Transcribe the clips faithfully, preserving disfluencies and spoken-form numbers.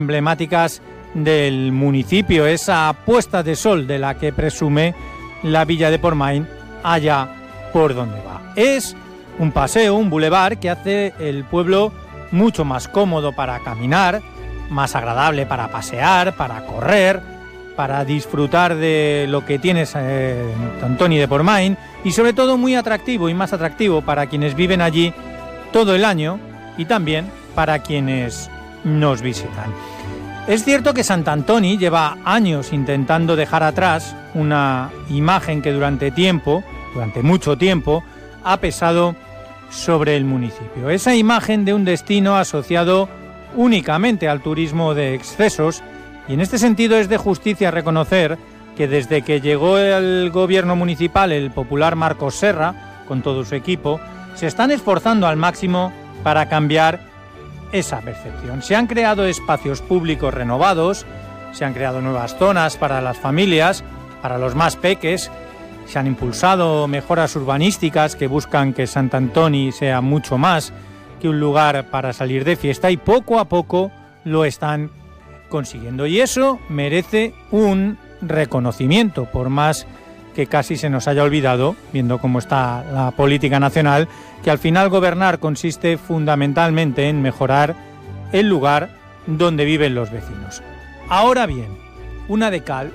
emblemáticas del municipio, esa puesta de sol de la que presume la villa de Portmain allá por donde va. Es un paseo, un bulevar que hace el pueblo mucho más cómodo para caminar, más agradable para pasear, para correr, para disfrutar de lo que tiene Sant Antoni de Portmain, y sobre todo muy atractivo y más atractivo para quienes viven allí todo el año y también para quienes nos visitan. Es cierto que Sant Antoni lleva años intentando dejar atrás una imagen que durante tiempo, durante mucho tiempo, ha pesado sobre el municipio. Esa imagen de un destino asociado únicamente al turismo de excesos, y en este sentido es de justicia reconocer que desde que llegó el gobierno municipal el popular Marcos Serra, con todo su equipo, se están esforzando al máximo para cambiar esa percepción. Se han creado espacios públicos renovados, se han creado nuevas zonas para las familias, para los más peques, se han impulsado mejoras urbanísticas que buscan que Sant Antoni sea mucho más que un lugar para salir de fiesta, y poco a poco lo están consiguiendo. Y eso merece un reconocimiento, por más que casi se nos haya olvidado, viendo cómo está la política nacional, que al final gobernar consiste fundamentalmente en mejorar el lugar donde viven los vecinos. Ahora bien, una de cal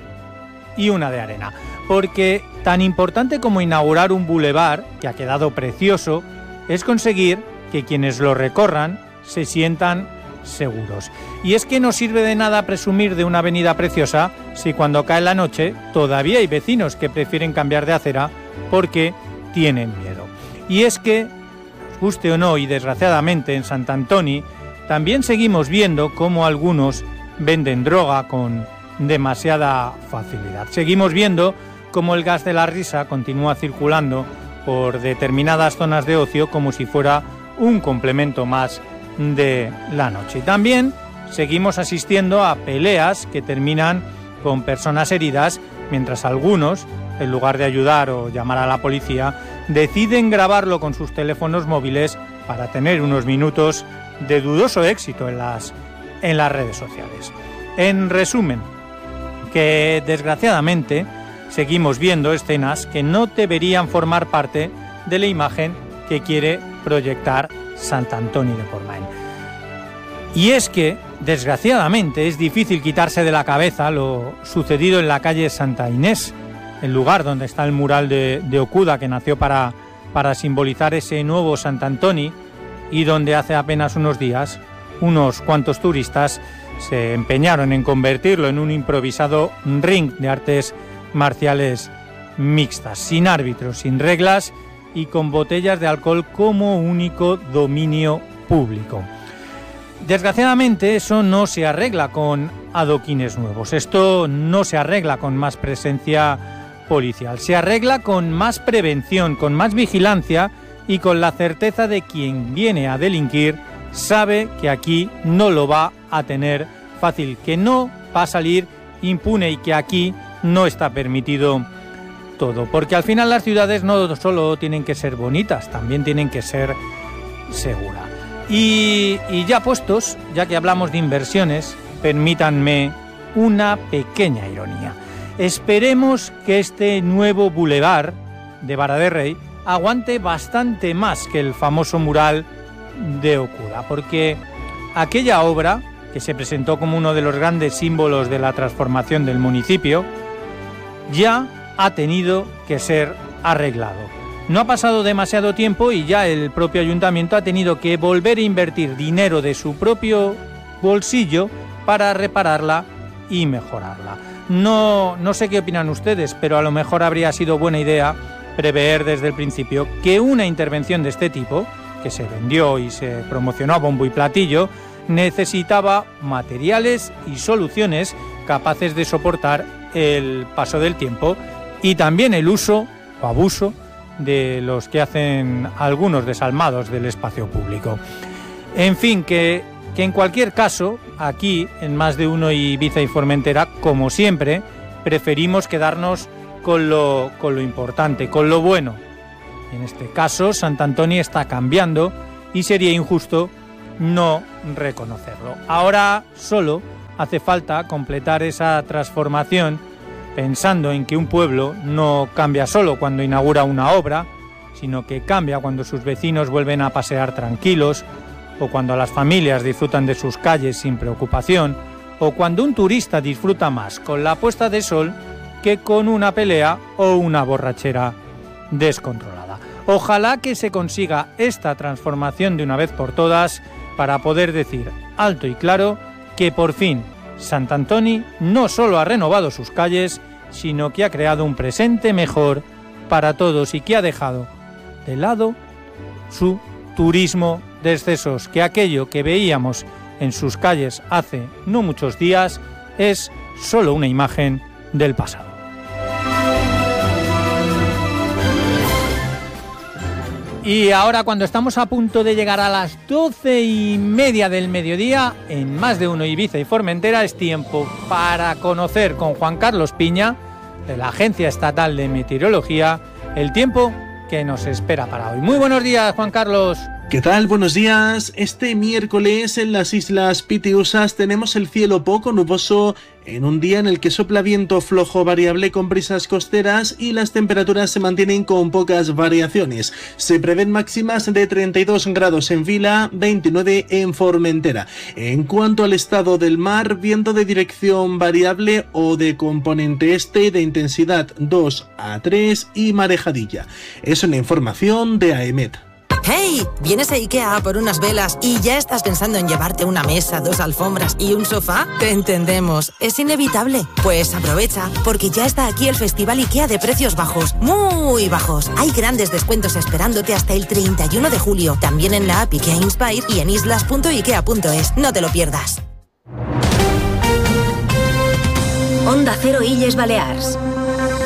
y una de arena, porque tan importante como inaugurar un bulevar, que ha quedado precioso, es conseguir que quienes lo recorran se sientan seguros. Y es que no sirve de nada presumir de una avenida preciosa si cuando cae la noche todavía hay vecinos que prefieren cambiar de acera porque tienen miedo. Y es que, nos guste o no, y desgraciadamente en Sant Antoni también seguimos viendo cómo algunos venden droga con demasiada facilidad. Seguimos viendo cómo el gas de la risa continúa circulando por determinadas zonas de ocio como si fuera un complemento más de la noche. Y también seguimos asistiendo a peleas que terminan con personas heridas, mientras algunos, en lugar de ayudar o llamar a la policía, deciden grabarlo con sus teléfonos móviles para tener unos minutos de dudoso éxito en las, en las redes sociales. En resumen, que desgraciadamente seguimos viendo escenas que no deberían formar parte de la imagen que quiere proyectar Sant Antoni de Portmain. Y es que, desgraciadamente, es difícil quitarse de la cabeza lo sucedido en la calle Santa Inés, el lugar donde está el mural de, de Okuda, que nació para, para simbolizar ese nuevo Sant Antoni, y donde hace apenas unos días unos cuantos turistas se empeñaron en convertirlo en un improvisado ring de artes marciales mixtas, sin árbitros, sin reglas y con botellas de alcohol como único dominio público. Desgraciadamente eso no se arregla con adoquines nuevos, esto no se arregla con más presencia policial, se arregla con más prevención, con más vigilancia y con la certeza de quien viene a delinquir sabe que aquí no lo va a tener fácil, que no va a salir impune y que aquí no está permitido todo, porque al final las ciudades no solo tienen que ser bonitas, también tienen que ser seguras. Y, y ya puestos, ya que hablamos de inversiones, permítanme una pequeña ironía. Esperemos que este nuevo bulevar de Vara de Rey aguante bastante más que el famoso mural de Okuda, porque aquella obra, que se presentó como uno de los grandes símbolos de la transformación del municipio, ya ha tenido que ser arreglado. No ha pasado demasiado tiempo y ya el propio ayuntamiento ha tenido que volver a invertir dinero de su propio bolsillo para repararla y mejorarla. No, no sé qué opinan ustedes, pero a lo mejor habría sido buena idea prever desde el principio que una intervención de este tipo, que se vendió y se promocionó a bombo y platillo, necesitaba materiales y soluciones capaces de soportar el paso del tiempo y también el uso o abuso de los que hacen algunos desalmados del espacio público. En fin, que, que en cualquier caso, aquí en Más de Uno y Ibiza y Formentera, como siempre, preferimos quedarnos con lo, con lo importante, con lo bueno. En este caso, Sant Antoni está cambiando y sería injusto no reconocerlo. Ahora solo hace falta completar esa transformación pensando en que un pueblo no cambia solo cuando inaugura una obra, sino que cambia cuando sus vecinos vuelven a pasear tranquilos, o cuando las familias disfrutan de sus calles sin preocupación, o cuando un turista disfruta más con la puesta de sol que con una pelea o una borrachera descontrolada. Ojalá que se consiga esta transformación de una vez por todas para poder decir alto y claro que por fin Sant Antoni no solo ha renovado sus calles, sino que ha creado un presente mejor para todos y que ha dejado de lado su turismo de excesos, que aquello que veíamos en sus calles hace no muchos días es solo una imagen del pasado. Y ahora, cuando estamos a punto de llegar a las doce y media del mediodía, en Más de Uno Ibiza y Formentera, es tiempo para conocer con Juan Carlos Piña, de la Agencia Estatal de Meteorología, el tiempo que nos espera para hoy. Muy buenos días, Juan Carlos. ¿Qué tal? Buenos días. Este miércoles en las Islas Pitiusas tenemos el cielo poco nuboso en un día en el que sopla viento flojo variable con brisas costeras y las temperaturas se mantienen con pocas variaciones. Se prevén máximas de treinta y dos grados en Vila, veintinueve en Formentera. En cuanto al estado del mar, viento de dirección variable o de componente este de intensidad dos a tres y marejadilla. Es una información de AEMET. ¡Hey! ¿Vienes a IKEA a por unas velas y ya estás pensando en llevarte una mesa, dos alfombras y un sofá? Te entendemos, es inevitable. Pues aprovecha, porque ya está aquí el Festival IKEA de precios bajos, muy bajos. Hay grandes descuentos esperándote hasta el treinta y uno de julio, también en la app IKEA Inspire y en islas punto ikea punto es. No te lo pierdas. Onda Cero Illes Balears.